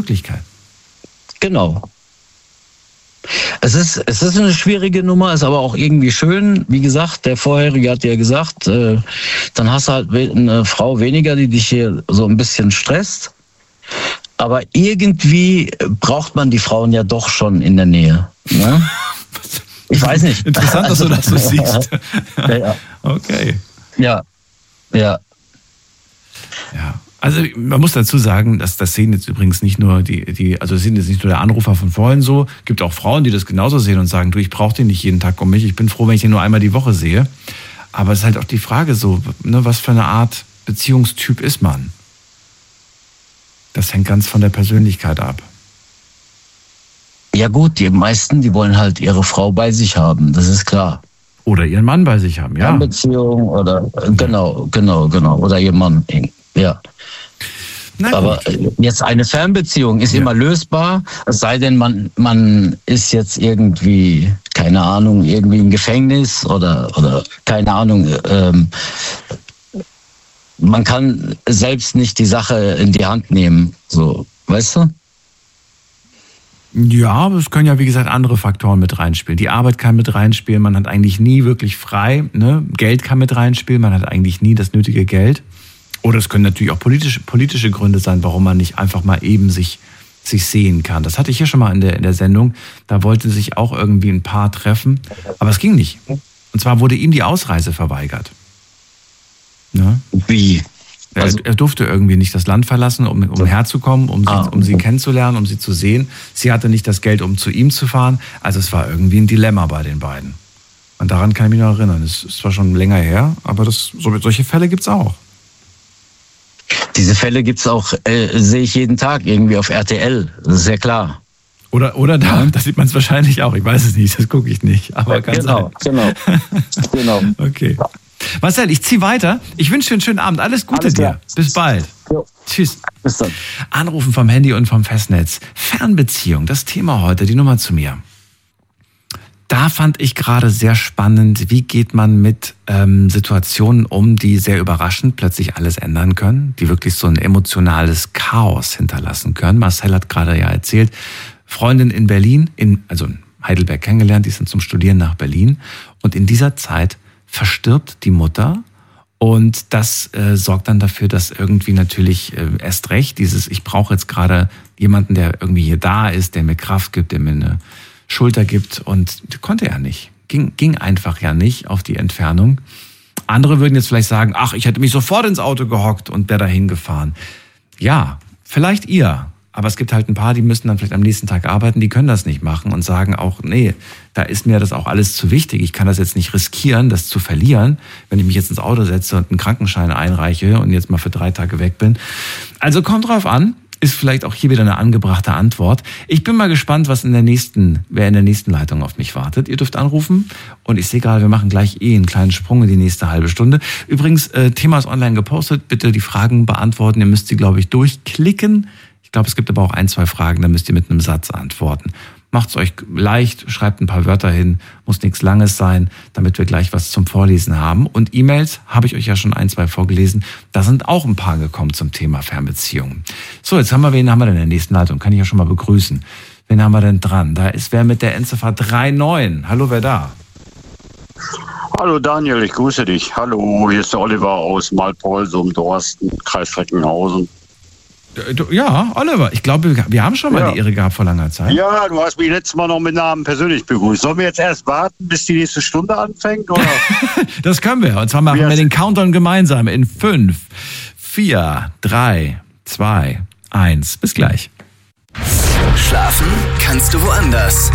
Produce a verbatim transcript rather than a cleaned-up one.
Möglichkeit. Genau. Es ist, es ist eine schwierige Nummer, ist aber auch irgendwie schön. Wie gesagt, der Vorherige hat ja gesagt, äh, dann hast du halt eine Frau weniger, die dich hier so ein bisschen stresst. Aber irgendwie braucht man die Frauen ja doch schon in der Nähe. Ne? Ich weiß nicht. Interessant, dass du das so siehst. Ja, ja. Okay. Ja, ja. Ja. Also man muss dazu sagen, dass das sehen jetzt übrigens nicht nur die, die, also das sehen jetzt nicht nur der Anrufer von vorhin so, gibt auch Frauen, die das genauso sehen und sagen, du, ich brauche den nicht jeden Tag um mich, ich bin froh, wenn ich den nur einmal die Woche sehe. Aber es ist halt auch die Frage so, ne, was für eine Art Beziehungstyp ist man? Das hängt ganz von der Persönlichkeit ab. Ja gut, die meisten, die wollen halt ihre Frau bei sich haben, das ist klar. Oder ihren Mann bei sich haben, ja. Fernbeziehung oder, genau, genau, genau, oder ihr Mann, ja. Aber jetzt eine Fernbeziehung ist ja immer lösbar, es sei denn, man, man ist jetzt irgendwie, keine Ahnung, irgendwie im Gefängnis oder, oder keine Ahnung, ähm, man kann selbst nicht die Sache in die Hand nehmen, so, weißt du? Ja, aber es können ja, wie gesagt, andere Faktoren mit reinspielen. Die Arbeit kann mit reinspielen, man hat eigentlich nie wirklich frei, ne? Geld kann mit reinspielen, man hat eigentlich nie das nötige Geld. Oder es können natürlich auch politische, politische Gründe sein, warum man nicht einfach mal eben sich, sich sehen kann. Das hatte ich ja schon mal in der, in der Sendung. Da wollte sich auch irgendwie ein Paar treffen, aber es ging nicht. Und zwar wurde ihm die Ausreise verweigert. Ne? Wie? Also, er, er durfte irgendwie nicht das Land verlassen, um, um herzukommen, um sie, um sie kennenzulernen, um sie zu sehen. Sie hatte nicht das Geld, um zu ihm zu fahren. Also es war irgendwie ein Dilemma bei den beiden. Und daran kann ich mich noch erinnern. Es ist zwar schon länger her, aber das, so, solche Fälle gibt's auch. Diese Fälle gibt's auch, äh, sehe ich jeden Tag irgendwie auf R T L. Das ist ja klar. Oder, oder da, da sieht man es wahrscheinlich auch. Ich weiß es nicht, das gucke ich nicht. Aber kann genau, sein. genau, genau. Okay. Marcel, ich ziehe weiter. Ich wünsche dir einen schönen Abend. Alles Gute Alles dir. Bis bald. Jo. Tschüss. Bis dann. Anrufen vom Handy und vom Festnetz. Fernbeziehung, das Thema heute, die Nummer zu mir. Da fand ich gerade sehr spannend, wie geht man mit ähm, Situationen um, die sehr überraschend plötzlich alles ändern können, die wirklich so ein emotionales Chaos hinterlassen können. Marcel hat gerade ja erzählt, Freundin in Berlin, in, also in Heidelberg kennengelernt, die sind zum Studieren nach Berlin. Und in dieser Zeit verstirbt die Mutter und das äh, sorgt dann dafür, dass irgendwie natürlich äh, erst recht dieses, ich brauche jetzt gerade jemanden, der irgendwie hier da ist, der mir Kraft gibt, der mir eine Schulter gibt und konnte er nicht. Ging, ging einfach ja nicht auf die Entfernung. Andere würden jetzt vielleicht sagen, ach, ich hätte mich sofort ins Auto gehockt und wäre dahin gefahren. Ja, vielleicht ihr. Aber es gibt halt ein paar, die müssen dann vielleicht am nächsten Tag arbeiten, die können das nicht machen und sagen auch, nee, da ist mir das auch alles zu wichtig. Ich kann das jetzt nicht riskieren, das zu verlieren, wenn ich mich jetzt ins Auto setze und einen Krankenschein einreiche und jetzt mal für drei Tage weg bin. Also kommt drauf an. Ist vielleicht auch hier wieder eine angebrachte Antwort. Ich bin mal gespannt, was in der nächsten, wer in der nächsten Leitung auf mich wartet. Ihr dürft anrufen und ich sehe gerade, wir machen gleich eh einen kleinen Sprung in die nächste halbe Stunde. Übrigens, äh, Thema ist online gepostet. Bitte die Fragen beantworten. Ihr müsst sie, glaube ich, durchklicken. Ich glaube, es gibt aber auch ein, zwei Fragen, da müsst ihr mit einem Satz antworten. Macht's euch leicht, schreibt ein paar Wörter hin, muss nichts Langes sein, damit wir gleich was zum Vorlesen haben. Und E-Mails habe ich euch ja schon ein, zwei vorgelesen. Da sind auch ein paar gekommen zum Thema Fernbeziehungen. So, jetzt haben wir, wen haben wir denn in der nächsten Leitung? Kann ich ja schon mal begrüßen. Wen haben wir denn dran? Da ist wer mit der Endziffer drei neun. Hallo, wer da? Hallo Daniel, ich grüße dich. Hallo, hier ist der Oliver aus Malpolsum, Dorsten, Kreis Recklinghausen. Ja, Oliver, ich glaube, wir haben schon mal ja. die Ehre gehabt vor langer Zeit. Ja, du hast mich letztes Mal noch mit Namen persönlich begrüßt. Sollen wir jetzt erst warten, bis die nächste Stunde anfängt? Oder? Das können wir. Und zwar machen wir den Countdown gemeinsam in fünf, vier, drei, zwei, eins. Bis gleich. Schlafen kannst du woanders.